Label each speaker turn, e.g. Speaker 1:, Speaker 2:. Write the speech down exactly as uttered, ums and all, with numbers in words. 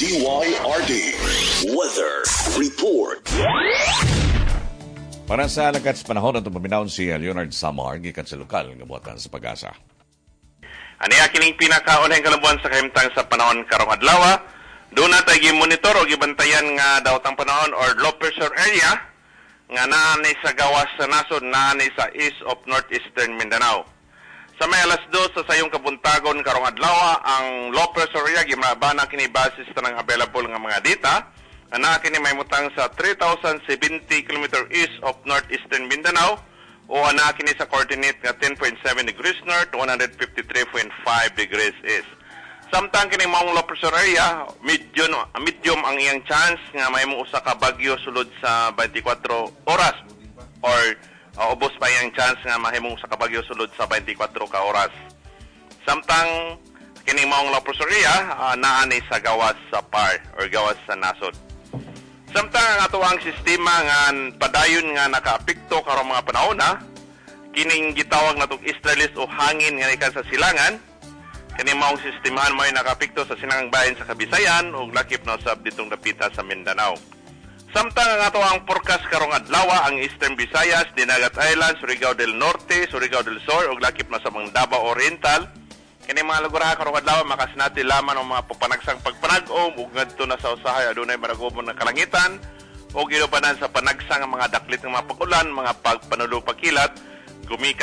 Speaker 1: D Y R D Weather Report.
Speaker 2: Para sa lagat sa panahon at paminahon si Leonard Samar, gikan sa lokal ng gabuatan sa Pag-asa.
Speaker 3: Ani aking pinakaunang kalabuan sa kahimtang sa panahon karong adlaw. Doon na tayo monitor o gibantayan nga daw tang panahon or low pressure area nga naanay sa gawas sa nasod, naanay sa east of northeastern Mindanao. Sa may alas dos sa sayong kabuntagon karong adlaw, ang low pressure area gimabana kini basis tanang available nga mga data. Ana kini may mutang sa three thousand seventy kilometers east of northeastern Mindanao o ana kini sa coordinate nga ten point seven degrees north, one hundred fifty-three point five degrees east. Samtang kini maong low pressure area, medium medium ang iyang chance nga may mo usa ka bagyo sulod sa twenty-four oras or uh, ubos pa iyang chance nga mahimong usa ka bagyo sulod sa twenty-four ka oras. Samtang kini maong low pressure area uh, naanay sa gawas sa par or gawas sa nasod. Samtang ang ato ang sistema nga padayon nga nakaapekto karong mga panahon na kining gitawag natong easterlies o hangin nga ikan sa silangan, kini maong sistemahan may nakaapekto sa sinangang bahin sa Kabisayan ug lakip na usab ditong dapita sa Mindanao. Samtang ang ato ang forecast karong adlaw ang Eastern Visayas, Dinagat Island, Surigao del Norte, Surigao del Sur ug lakip na sa mga Davao Oriental. Kini mga lugar karong adlaw makasinati lamang ang mga papanagsang pagpanag-om ug ngadto na sa usahay adunay maragubon nga kalangitan ug ginubanan sa panagsang ang mga daklit ng mga pag-ulan, mga pagpanulo pagkilat gumika